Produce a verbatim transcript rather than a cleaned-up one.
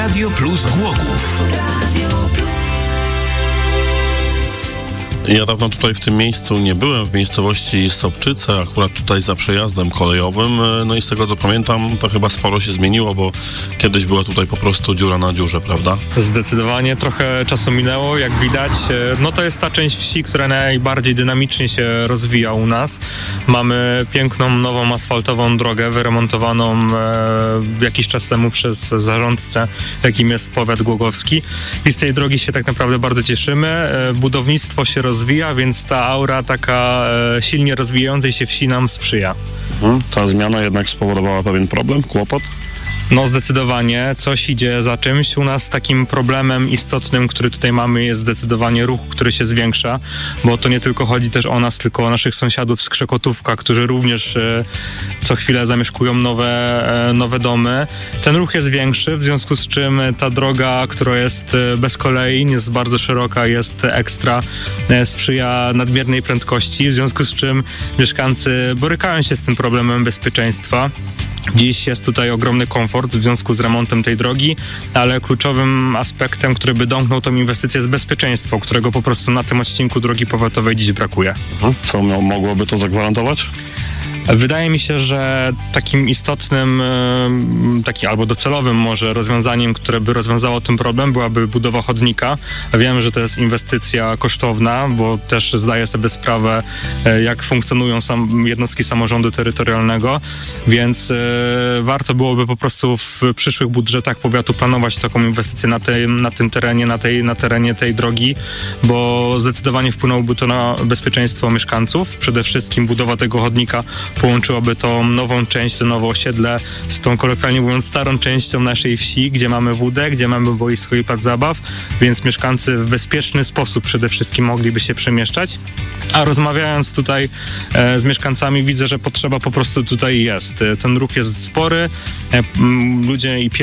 Radio Plus Głogów. Ja dawno tutaj w tym miejscu nie byłem, w miejscowości Sobczyce, akurat tutaj za przejazdem kolejowym. No i z tego co pamiętam, to chyba sporo się zmieniło, bo kiedyś była tutaj po prostu dziura na dziurze, prawda? Zdecydowanie trochę czasu minęło, jak widać. No to jest ta część wsi, która najbardziej dynamicznie się rozwija u nas. Mamy piękną, nową asfaltową drogę wyremontowaną e, jakiś czas temu przez zarządcę, jakim jest powiat głogowski. I z tej drogi się tak naprawdę bardzo cieszymy. E, budownictwo się rozwija, więc ta aura taka e, silnie rozwijającej się wsi nam sprzyja. Hmm, ta zmiana jednak spowodowała pewien problem, kłopot? No zdecydowanie, coś idzie za czymś. U nas takim problemem istotnym, który tutaj mamy, jest zdecydowanie ruch, który się zwiększa, bo to nie tylko chodzi też o nas, tylko o naszych sąsiadów z Krzekotówka, którzy również e, co chwilę zamieszkują nowe, e, nowe domy. Ten ruch jest większy, w związku z czym ta droga, która jest bez kolei, jest bardzo szeroka, jest ekstra, e, sprzyja nadmiernej prędkości, w związku z czym mieszkańcy borykają się z tym problemem bezpieczeństwa. Dziś jest tutaj ogromny komfort w związku z remontem tej drogi, ale kluczowym aspektem, który by domknął tą inwestycję, jest bezpieczeństwo, którego po prostu na tym odcinku drogi powiatowej dziś brakuje. Co mogłoby to zagwarantować? Wydaje mi się, że takim istotnym, takim albo docelowym może rozwiązaniem, które by rozwiązało ten problem, byłaby budowa chodnika. Wiem, że to jest inwestycja kosztowna, bo też zdaję sobie sprawę, jak funkcjonują sam, jednostki samorządu terytorialnego, więc y, warto byłoby po prostu w przyszłych budżetach powiatu planować taką inwestycję na, tej, na tym terenie, na, tej, na terenie tej drogi, bo zdecydowanie wpłynęłoby to na bezpieczeństwo mieszkańców. Przede wszystkim budowa tego chodnika połączyłoby tą nową część, to nowe osiedle z tą, kolokwialnie mówiąc, starą częścią naszej wsi, gdzie mamy wódę, gdzie mamy boisko i plac zabaw, więc mieszkańcy w bezpieczny sposób przede wszystkim mogliby się przemieszczać. A rozmawiając tutaj e, z mieszkańcami, widzę, że potrzeba po prostu tutaj jest. Ten ruch jest spory, e, ludzie i